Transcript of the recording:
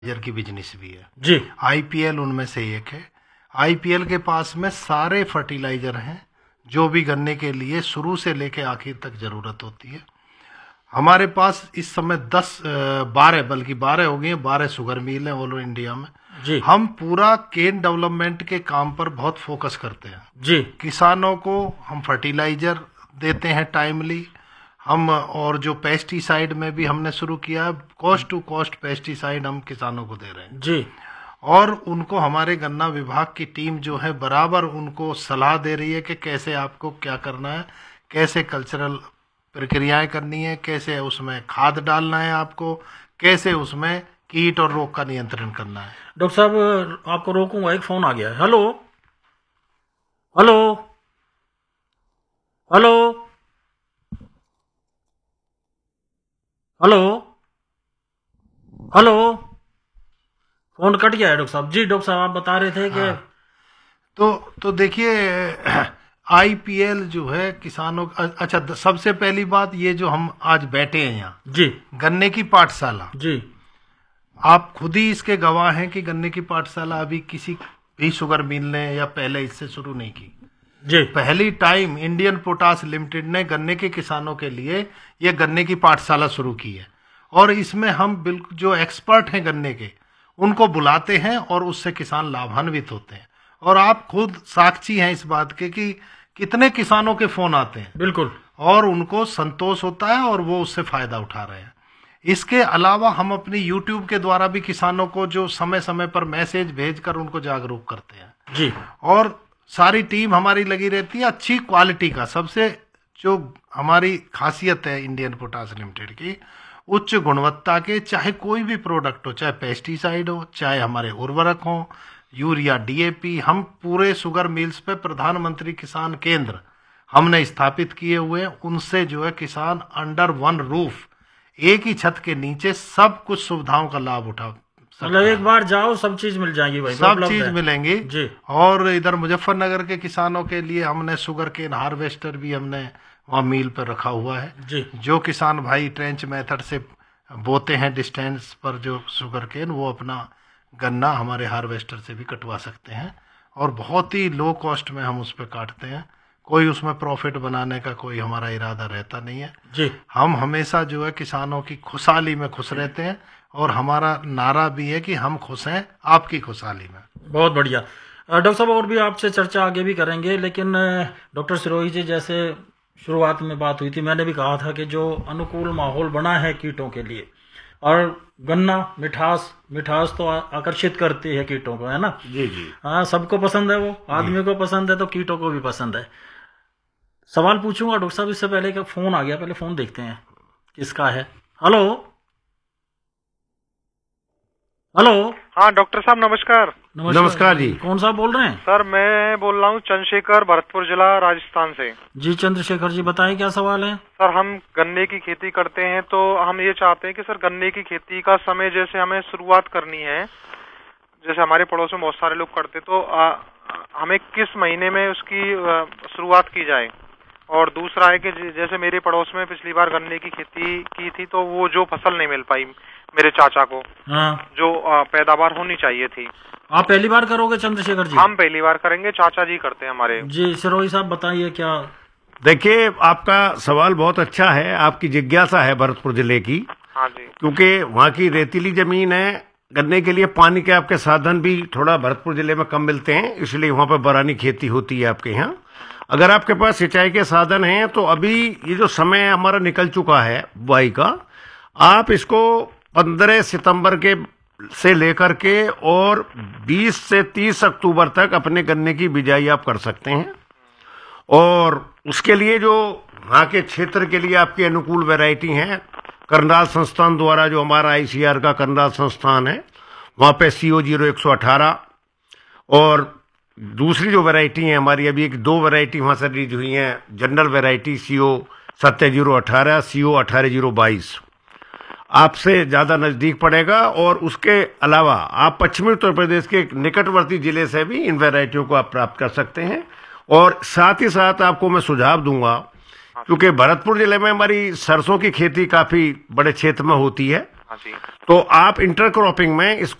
की बिजनेस भी है जी। आईपीएल उनमें से एक है। आईपीएल के पास में सारे फर्टिलाइजर हैं जो भी गन्ने के लिए शुरू से लेके आखिर तक जरूरत होती है। हमारे पास इस समय 12 बल्कि 12 हो गए, 12 शुगर मिल है ऑल इंडिया में। जी। हम पूरा केन डेवलपमेंट के काम पर बहुत फोकस करते हैं। जी। किसानों को हम फर्टिलाइजर देते हैं टाइमली, हम और जो पेस्टिसाइड में भी हमने शुरू किया है, कॉस्ट टू कॉस्ट पेस्टिसाइड हम किसानों को दे रहे हैं। जी। और उनको हमारे गन्ना विभाग की टीम जो है बराबर उनको सलाह दे रही है कि कैसे आपको क्या करना है, कैसे कल्चरल प्रक्रियाएं करनी है, कैसे उसमें खाद डालना है, आपको कैसे उसमें कीट और रोग का नियंत्रण करना है। डॉक्टर साहब आपको रोकूंगा, एक फोन आ गया है। Hello hello hello hello hello, phone cut गया है डॉक्टर साहब। जी डॉक्टर साहब आप बता रहे थे कि हाँ, तो देखिए आईपीएल जो है किसानों अच्छा, सबसे पहली बात ये जो हम आज बैठे हैं यहाँ जी। गन्ने की पाठशाला, जी। आप खुद ही इसके गवाह हैं कि गन्ने की पाठशाला अभी किसी भी शुगर मिल ने या पहले इससे शुरू नहीं की। जी। पहली टाइम इंडियन पोटास लिमिटेड ने गन्ने के किसानों के लिए ये गन्ने की पाठशाला शुरू की है, और इसमें हम बिल्कुल जो एक्सपर्ट हैं गन्ने के उनको बुलाते हैं और उससे किसान लाभान्वित होते हैं। और आप खुद साक्षी हैं इस बात के कि कितने किसानों के फोन आते हैं, बिल्कुल, और उनको संतोष होता है और वो उससे फायदा उठा रहे हैं। इसके अलावा हम अपनी यूट्यूब के द्वारा भी किसानों को जो समय समय पर मैसेज भेजकर उनको जागरूक करते हैं। जी। और सारी टीम हमारी लगी रहती है अच्छी क्वालिटी का। सबसे जो हमारी खासियत है इंडियन पोटास लिमिटेड की, उच्च गुणवत्ता के चाहे कोई भी प्रोडक्ट हो, चाहे पेस्टिसाइड हो, चाहे हमारे उर्वरक हो, यूरिया, डीएपी, हम पूरे शुगर मिल्स पे प्रधानमंत्री किसान केंद्र हमने स्थापित किए हुए हैं। उनसे जो है किसान अंडर वन रूफ, एक ही छत के नीचे सब कुछ सुविधाओं का लाभ उठा मतलब एक बार जाओ सब चीज मिल जाएगी भाई, सब चीज मिलेंगी। जी। और इधर मुजफ्फरनगर के किसानों के लिए हमने शुगर केन हार्वेस्टर भी हमने वहाँ मील पर रखा हुआ है। जी। जो किसान भाई ट्रेंच मेथड से बोते हैं डिस्टेंस पर जो शुगर केन, वो अपना गन्ना हमारे हार्वेस्टर से भी कटवा सकते हैं, और बहुत ही लो कॉस्ट में हम उस पर काटते हैं। कोई उसमें प्रॉफिट बनाने का कोई हमारा इरादा रहता नहीं है। जी। हम हमेशा जो है किसानों की खुशहाली में खुश रहते हैं, और हमारा नारा भी है कि हम खुश हैं आपकी खुशहाली में। बहुत बढ़िया। डॉक्टर साहब और भी आपसे चर्चा आगे भी करेंगे, लेकिन डॉक्टर सिरोही जी, जैसे शुरुआत में बात हुई थी, मैंने भी कहा था कि जो अनुकूल माहौल बना है कीटों के लिए, और गन्ना मिठास मिठास तो आकर्षित करती है कीटों को, है ना? जी जी। हाँ, सबको पसंद है, वो आदमी को पसंद है तो कीटों को भी पसंद है। सवाल पूछूंगा डॉक्टर साहब, इससे पहले का फोन आ गया, पहले फोन देखते हैं किसका है। Hello hello. हाँ डॉक्टर साहब नमस्कार। नमस्कार जी। कौन सा बोल रहे हैं? सर मैं बोल रहा हूँ चंद्रशेखर, भरतपुर जिला, राजस्थान से। जी चंद्रशेखर जी, बताएं क्या सवाल है? सर हम गन्ने की खेती करते हैं, तो हम ये चाहते हैं कि सर गन्ने की खेती का समय जैसे हमें शुरुआत करनी है, जैसे हमारे पड़ोस में बहुत सारे लोग करते, तो हमें किस महीने में उसकी शुरुआत की जाए। और दूसरा है कि जैसे मेरे पड़ोस में पिछली बार गन्ने की खेती की थी, तो वो जो फसल नहीं मिल पाई मेरे चाचा को, हाँ, जो पैदावार होनी चाहिए थी। आप पहली बार करोगे चंद्रशेखर जी? हम पहली बार करेंगे, चाचा जी करते हैं हमारे। जी सिरोही साहब बताइए क्या। देखिए, आपका सवाल बहुत अच्छा है, आपकी जिज्ञासा है भरतपुर जिले की। हाँ जी। क्योंकि वहाँ की रेतीली जमीन है, गन्ने के लिए पानी के आपके साधन भी थोड़ा भरतपुर जिले में कम मिलते हैं, इसलिए वहाँ पर बरानी खेती होती है आपके यहाँ। अगर आपके पास सिंचाई के साधन हैं तो अभी ये जो समय हमारा निकल चुका है बुआई का, आप इसको 15 सितंबर के से लेकर के और 20 से 30 अक्टूबर तक अपने गन्ने की बिजाई आप कर सकते हैं। और उसके लिए जो वहाँ के क्षेत्र के लिए आपकी अनुकूल वैरायटी हैं, करनाल संस्थान द्वारा जो हमारा आईसीआर का करनाल संस्थान है, वहाँ पे CO 0118, और दूसरी जो वैरायटी है हमारी, अभी एक 2 वैरायटी वहाँ से रिलीज हुई हैं, जनरल वैरायटी CO 7018, CO 18022, आपसे ज़्यादा नज़दीक पड़ेगा। और उसके अलावा आप पश्चिमी उत्तर प्रदेश के निकटवर्ती जिले से भी इन वैरायटियों को आप प्राप्त कर सकते हैं। और साथ ही साथ आपको मैं सुझाव दूंगा, क्योंकि भरतपुर जिले में हमारी सरसों की खेती काफ़ी बड़े क्षेत्र में होती है, हाँ जी। तो आप इंटरक्रॉपिंग में